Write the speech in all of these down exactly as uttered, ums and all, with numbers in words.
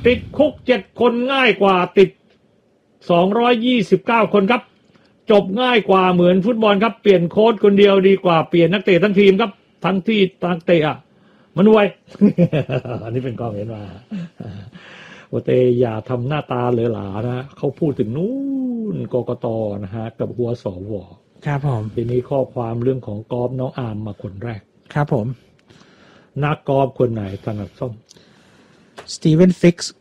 ติดคุกเจ็ดคนง่ายกว่าติดสองร้อยยี่สิบเก้าคนครับจบง่ายกว่าเหมือนฟุตบอลครับเปลี่ยนโค้ชคนเดียวดีกว่าเปลี่ยนนักเตะทั้งทีมครับทั้งที่นักเตะอ่ะมันไว อันนี้เป็นกองเห็นมาโอเตอย่าทำหน้าตาเหลือหลานะเขาพูดถึงนู้นกกตนะฮะกับหัวสวครับผมทีนี้ข้อความเรื่องของกอล์ฟน้องอาร์มมาคนแรกครับผมนักกอล์ฟคนไหนถนัดส้มสตีเวนฟิกซ์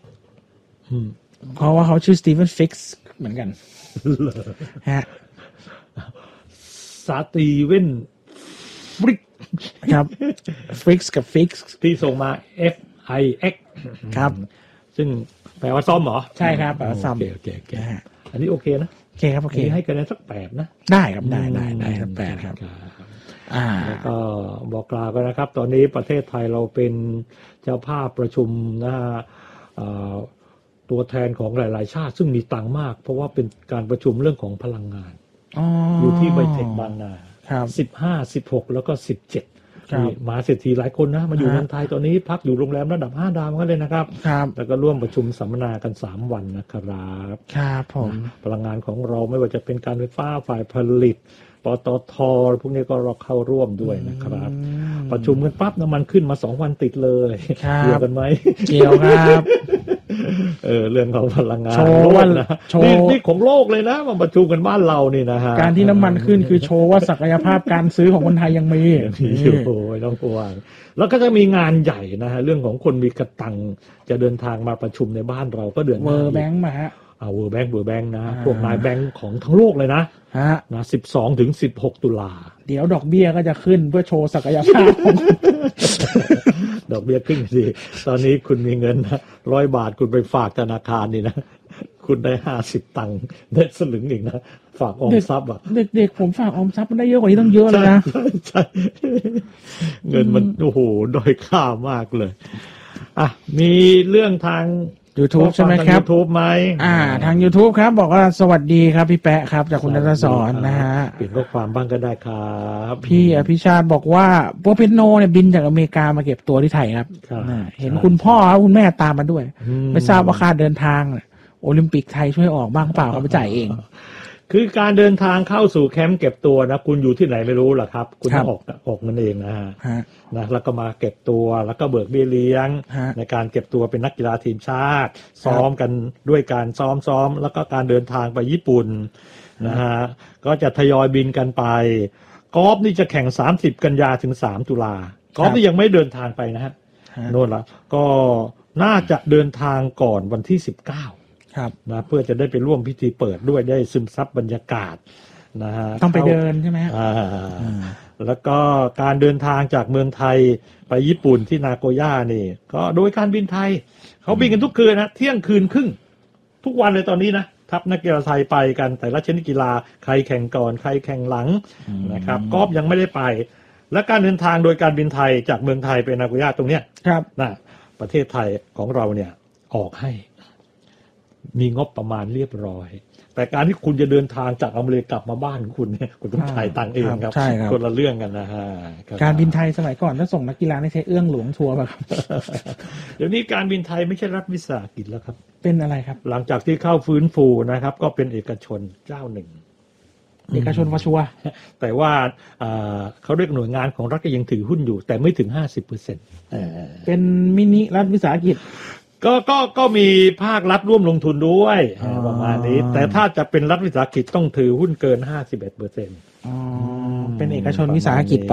เพราะว่าเขาชื่อสตีเวนฟิกซ์เหมือนกันฮะสตีเวนฟริกครับฟิกซ์กับฟิกซ์ที่ส่งมา F I X ครับซึ่งแปลว่าซ่อมเหรอใช่ครับแปลว่าซ่อมโอเคโอเคอันนี้โอเคนะโอเคครับโอเคให้คะแนนสักแปดนะได้ครับได้ได้ได้ครับแปดครับอ่าแล้วก็บอกกล่าวกันนะครับตอนนี้ประเทศไทยเราเป็นเจ้าภาพประชุมนะฮะตัวแทนของหลายๆชาติซึ่งมีตังค์มากเพราะว่าเป็นการประชุมเรื่องของพลังงานอยู่ที่ไบเทคบางนาสิบห้า สิบหกแล้วก็สิบเจ็ดมาเศรษฐีหลายคนนะมาอยู่เมืองไทยตอนนี้พักอยู่โรงแรมระดับห้าดาวกันเลยนะครับแล้วก็ร่วมประชุมสัมมนากันสามวันนะครับครับผมพลังงานของเราไม่ว่าจะเป็นการไฟฟ้าฝ่ายผลิตปตท.พวกนี้ก็เราเข้าร่วมด้วยนะครับประชุมกันปั๊บน้ำมันขึ้นมาสองวันติดเลยเกี่ยวกันไหมเกี่ยวครับเออเรื่องของพลังงานโชว์ว่านะนี่นี่ของโลกเลยนะมาประชุมกันบ้านเรานี่นะฮะการที่น้ำมันขึ้นคือโชว์ว่าศักยภาพการซื้อของคนไทยยังมีโอ้ยต้องกลัวแล้วก็จะมีงานใหญ่นะฮะเรื่องของคนมีกระตังจะเดินทางมาประชุมในบ้านเราก็เดือนหน้าเวอร์แบงค์มาฮะเอาเวอร์แบงค์เวอร์แบงค์นะพวกนายแบงค์ของทั้งโลกเลยนะฮะนะสิบสองถึงสิบหกตุลาเดี๋ยวดอกเบี้ยก็จะขึ้นเพื่อโชว์ศักยภาพของดอกเบี้ยขึ้นสิตอนนี้คุณมีเงินนะร้อยบาทคุณไปฝากธนาคารนี่นะคุณได้ห้าสิบตังค์ได้สลึงอีกนะฝากออมทรัพย์อ่ะเด็กๆผมฝากออมทรัพย์มันได้เยอะกว่านี้ต้องเยอะเลยนะใช่ใช่เงินมันโอ้โหด้อยค่ามากเลยอ่ะมีเรื่องทาง YouTube ใช่ไหมครับ YouTube ไหมอ่าทาง YouTube ครับบอกว่าสวัสดีครับพี่แปะครับจากคุณณัฐศรนะฮะเปลี่ยนข้อความบ้างก็ได้ครับพี่อภิชาติบอกว่าโปรเปโนเนี่ยบินจากอเมริกามาเก็บตัวที่ไทยครับเห็นคุณพ่อคุณแม่ตามมาด้วยไม่ทราบว่าค่าเดินทางโอลิมปิกไทยช่วยออกบ้างเปล่าเขาไปจ่ายเองคือการเดินทางเข้าสู่แคมป์เก็บตัวนะคุณอยู่ที่ไหนไม่รู้หรอกครับคุณต้องออกออกเงินเองนะฮะนะแล้วก็มาเก็บตัวแล้วก็เบิกเบี้ยเลี้ยงในการเก็บตัวเป็นนักกีฬาทีมชาติซ้อมกันด้วยการซ้อมซ้อมแล้วก็การเดินทางไปญี่ปุ่นนะฮะก็จะทยอยบินกันไปกอล์ฟนี่จะแข่งสามสิบกันยาถึงสามตุลากอล์ฟนี่ยังไม่เดินทางไปนะฮะโน่นละก็น่าจะเดินทางก่อนวันที่สิบเก้านะเพื่อจะได้ไปร่วมพิธีเปิดด้วยได้ซึมซับบรรยากาศนะฮะต้องไปเดินใช่ไหมอ่าแล้วก็การเดินทางจากเมืองไทยไปญี่ปุ่นที่นาโกย่านี่ก็โดยการบินไทยเขาบินกันทุกคืนนะเที่ยงคืนครึ่งทุกวันเลยตอนนี้นะทัพนักกีฬาไทยไปกันแต่ละชนิดกีฬาใครแข่งก่อนใครแข่งหลังนะครับกอล์ฟยังไม่ได้ไปและการเดินทางโดยการบินไทยจากเมืองไทยไปนาโกย่าตรงเนี้ยนะประเทศไทยของเราเนี่ยออกให้มีงบประมาณเรียบร้อยแต่การที่คุณจะเดินทางจากอเมริกากลับมาบ้านคุณเนี่ยคุณต้องจ่ายตังค์เองครับคนละเรื่องกันนะฮะการบินไทยสมัยก่อนถ้าส่งนักกีฬาในใช้เอื้องหลวงทัวร์ป่ะครับเดี๋ยวนี้การบินไทยไม่ใช่รัฐวิสาหกิจแล้วครับเป็นอะไรครับหลังจากที่เข้าฟื้นฟูนะครับก็เป็นเอกชนเจ้าหนึ่งเอกชนวาชัวแต่ว่าเขาเรียกหน่วยงานของรัฐก็ยังถือหุ้นอยู่แต่ไม่ถึง ห้าสิบเปอร์เซ็นต์เป็นมินิรัฐวิสาหกิจก็ก็ก็มีภาครัฐร่วมลงทุนด้วยประมาณนี้แต่ถ้าจะเป็นรัฐวิสาหกิจต้องถือหุ้นเกิน ห้าสิบเอ็ดเปอร์เซ็นต์อ๋อเป็นเอกชนวิสาหกิจไป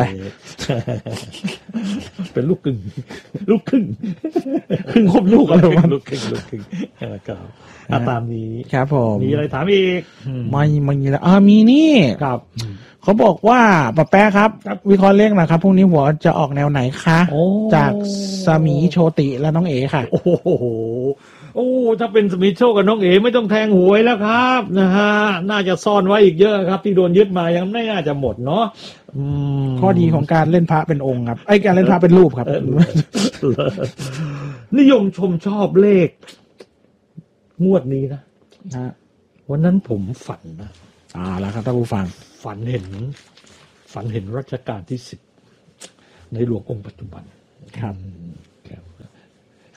เป็นลูกครึ่งลูกครึ่งครึ่งครบลูกอะไรวะลูกครึ่งลูกครึ่งก็ตามนี้ครับผมมีอะไรถามอีกไม่ไม่แล้วอ่ามีนี่ครับเขาบอกว่าป้าแป๊ะครับวิเคราะห์เลขหน่อยครับพรุ่งนี้หัวจะออกแนวไหนคะจากสมีโชติและน้องเอ๋ค่ะโอ้โหโอ้ถ้าเป็นสมีโชคกับน้องเอ๋ไม่ต้องแทงหวยแล้วครับนะฮะน่าจะซ่อนไว้อีกเยอะครับที่โดนยึดมายังไม่น่าจะหมดเนาะข้อดีของการเล่นพระเป็นองค์ครับไอ้การเล่นพระเป็นรูปครับนิยมชมชอบเลขงวดนี้นะวันนั้นผมฝันนะอ่าแล้วครับท่านผู้ฟังฝันเห็นฝันเห็นรัชกาลที่สิบในหลวงองค์ปัจจุบันครับครับครับแค่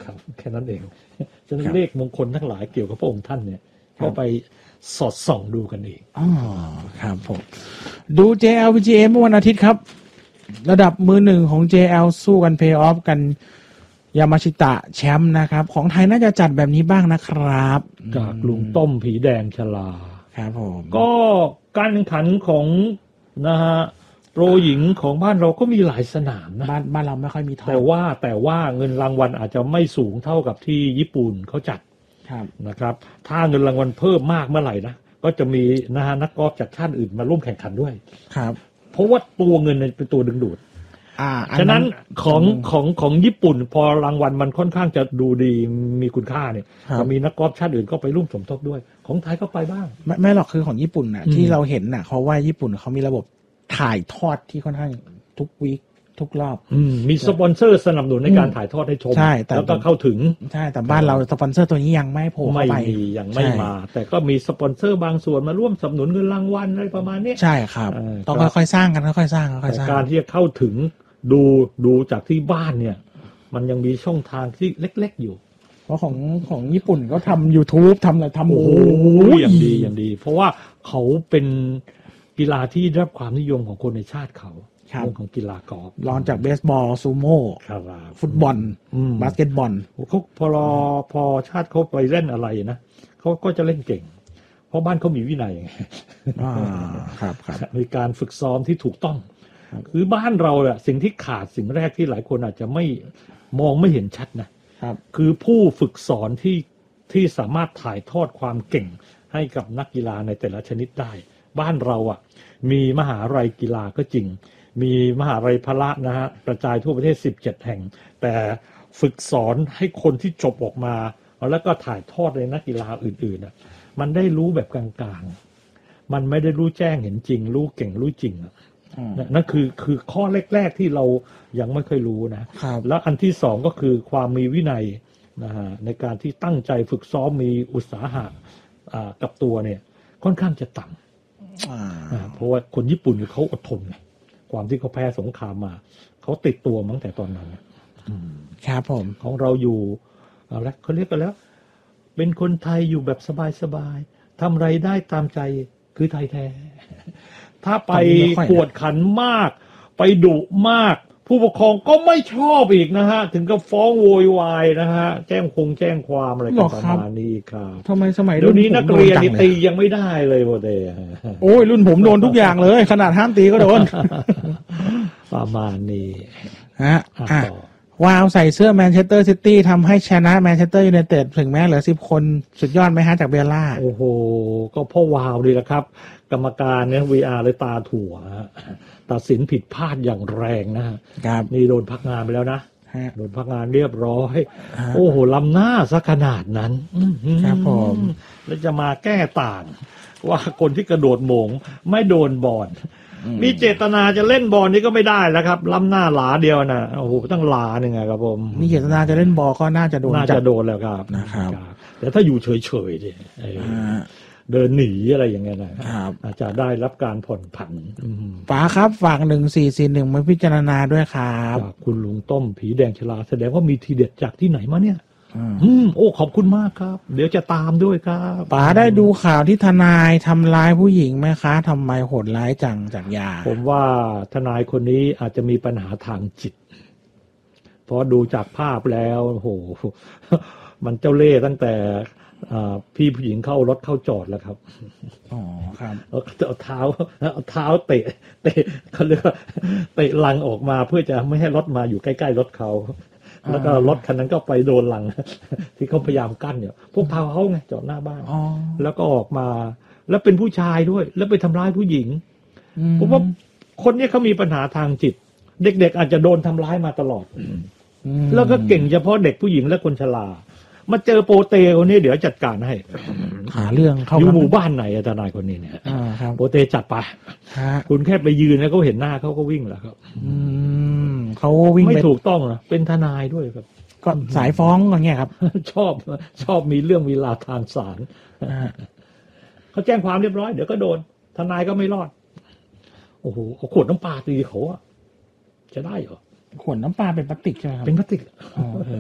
ค่นั้นเองฉะนั้นเลขมงคลทั้งหลายเกี่ยวกับพระองค์ท่านเนี่ยก็ไปสอดส่องดูกันเองอ๋อครับผมดู เจ แอล พี จี เอ เมื่อวันอาทิตย์ครับระดับมือหนึ่งของ เจ แอล สู้กันเพย์ออฟกันยามาชิตะแชมป์นะครับของไทยน่าจะจัดแบบนี้บ้างนะครับจากลุงต้มผีแดงชลาครับผมก็การแข่งขันของนะฮะโปรหญิงของบ้านเราก็มีหลายสนามนะบ้านบ้านเราไม่ค่อยมีทองแต่ว่าแต่ว่าเงินรางวัลอาจจะไม่สูงเท่ากับที่ญี่ปุ่นเขาจัดนะครับถ้าเงินรางวัลเพิ่มมากเมื่อไหร่นะก็จะมีนะฮะนักกอล์ฟจากชาติอื่นมาร่วมแข่งขันด้วยครับเพราะว่าตัวเงินเป็นตัวดึงดูดอ่าฉะนั้นของของของญี่ปุ่นพอรางวัลมันค่อนข้างจะดูดีมีคุณค่าเนี่ยจะมีนักกอล์ฟชาติอื่นก็ไปร่วมสมทบด้วยของไทยก็ไปบ้างไม่ไม่หรอกคือของญี่ปุ่นน่ะที่เราเห็นน่ะเขาว่าญี่ปุ่นเขามีระบบถ่ายทอดที่ค่อนข้างทุกวีคทุกรอบมีสปอนเซอร์สนับสนุนในการถ่ายทอดให้ชมแล้วก็เข้าถึงใช่แต่บ้านเราสปอนเซอร์ตัวนี้ยังไม่โผล่เข้าไปไม่มียังไม่มาแต่ก็มีสปอนเซอร์บางส่วนมาร่วมสนับสนุนเงินรางวัลอะไรประมาณนี้ใช่ครับต้องค่อยๆสร้างกันค่อยๆสร้างค่อยๆสร้างการที่จะเข้าถึงดูดูจากที่บ้านเนี่ยมันยังมีช่องทางที่เล็กๆอยู่เพราะของของญี่ปุ่นเขาทำ YouTube ทำอะไรทำโอ้โหอย่างดีอย่างดีเพราะว่าเขาเป็นกีฬาที่ได้รับความนิยมของคนในชาติเขาเรื่องของกีฬากอล์ฟรองจากเบสบอลซูโม่ฟุตบอลบาสเกตบอลเขาพอพอชาติเขาไปเล่นอะไรนะเขาก็จะเล่นเก่งเพราะบ้านเขามีวินัยอ่าครับครับมีการฝึกซ้อมที่ถูกต้องคือบ้านเราอะสิ่งที่ขาดสิ่งแรกที่หลายคนอาจจะไม่มองไม่เห็นชัดนะครับคือผู้ฝึกสอนที่ที่สามารถถ่ายทอดความเก่งให้กับนักกีฬาในแต่ละชนิดได้บ้านเราอะมีมหาวิทยาลัยกีฬาก็จริงมีมหาวิทยาลัยพละนะฮะกระจายทั่วประเทศสิบเจ็ดแห่งแต่ฝึกสอนให้คนที่จบออกมาแล้วก็ถ่ายทอดในนักกีฬาอื่นๆอะมันได้รู้แบบกลางๆมันไม่ได้รู้แจ้งเห็นจริงรู้เก่งรู้จริงอะนั่นคือคือข้อแรกๆที่เรายังไม่เคยรู้นะแล้วอันที่สองก็คือความมีวินัยนะฮะในการที่ตั้งใจฝึกซ้อมมีอุตสาหะกับตัวเนี่ยค่อนข้างจะต่ำเพราะว่าคนญี่ปุ่นเขาอดทนไงความที่เขาแพ้สงครามมาเขาติดตัวมาตั้งแต่ตอนนั้นครับผมของเราอยู่อะไรเขาเรียกกันแล้วเป็นคนไทยอยู่แบบสบายๆทำไรได้ตามใจคือไทยแท้ถ้าไปขวดขันมากไปดุมากผู้ปกครองก็ไม่ชอบอีกนะฮะถึงกับฟ้องโวยวายนะฮะแจ้งคงแจ้งความอะไรกันประมาณนี้ครับทำไมสมัยรุ่นนี้นักเรียนนี่ตียังไม่ได้เลยโมเดโอ้ยรุ่นผมโดนทุกอย่างเลยขนาดห้ามตีก็โดนประมาณนี้ฮะวาวใส่เสื้อแมนเชสเตอร์ซิตี้ทำให้ชนะแมนเชสเตอร์ยูไนเต็ดถึงแม้เหลือสิบคนสุดยอดไหมฮะจากเบลล่าโอ้โหก็พ่อวาวดีแหละครับกรรมการเนี่ย วี อาร์ เลยตาถั่วตัดสินผิดพลาดอย่างแรงนะฮะนี่โดนพักงานไปแล้วนะโดนพักงานเรียบร้อยโอ้โหล้ำหน้าซะขนาดนั้นครับผมแล้วจะมาแก้ต่างว่าคนที่กระโดดโหม่งไม่โดนบอลมีเจตนาจะเล่นบอลนี่ก็ไม่ได้แล้วครับล้ำหน้าหลาเดียวนะโอ้โหตั้งหลาหนึ่งครับผมมีเจตนาจะเล่นบอลก็น่าจะโดนน่าจะโดนแล้วครับนะครับแต่ถ้าอยู่เฉยๆดิเดินหนีอะไรอย่างเงี้ยนะครับอาจจะได้รับการผ่อนผันป๋าครับฝากหนึ่งสี่สี่หนึ่งมาพิจารณาด้วยครับคุณลุงต้มผีแดงชลาแสดงว่ามีทีเด็ดจากที่ไหนมาเนี่ยอืมโอ้ขอบคุณมากครับเดี๋ยวจะตามด้วยครับป๋าได้ดูข่าวที่ทนายทำร้ายผู้หญิงไหมคะทำไมโหดร้ายจังจากยาผมว่าทนายคนนี้อาจจะมีปัญหาทางจิตเพราะดูจากภาพแล้วโอ้โหมันเจ้าเล่ห์ตั้งแต่พี่ผู้หญิงเข้ารถเข้าจอดแล้วครับอ๋อครับเอาเท้าเอาเท้าเตะเตะเขาเรียกว่าเตะลังออกมาเพื่อจะไม่ให้รถมาอยู่ใกล้ๆรถเขาแล้วก็รถคันนั้นก็ไปโดนหลังที่เขาพยายามกั้นอยู่พวกพาเขาไงจอดหน้าบ้านแล้วก็ออกมาแล้วเป็นผู้ชายด้วยแล้วไปทำร้ายผู้หญิงผมว่าคนนี้เขามีปัญหาทางจิตเด็กๆอาจจะโดนทำร้ายมาตลอดแล้วก็เก่งเฉพาะเด็กผู้หญิงและคนชรามาเจอโปเตคนนี้เดี๋ยวจัดการให้หาเรื่องเข้าอยู่หมู่บ้านไหนทนายคนนี้เนี่ยโปเตจัดไปคุณแค่ไปยืนแล้วเขาเห็นหน้าเขาก็วิ่งแล้วครับเขาวิ่งไม่ถูกต้องนะเป็นทนายด้วยครับก็สายฟ้องอย่างเงี้ยครับชอบชอบมีเรื่องเวลาทางศาลเขาแจ้งความเรียบร้อยเดี๋ยวก็โดนทนายก็ไม่รอดโอ้โหเอาขวดน้ำปลาตีเขาอะจะได้เหรอขวดน้ำปลาเป็นพลาสติกใช่ไหมครับเป็นพลาสติก